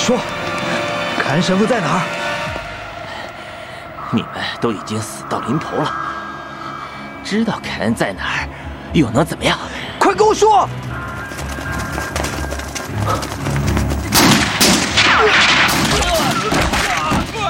说，凯恩神父在哪儿？ 你们都已经死到临头了，知道凯恩在哪儿，又能怎么样？ 快跟我说！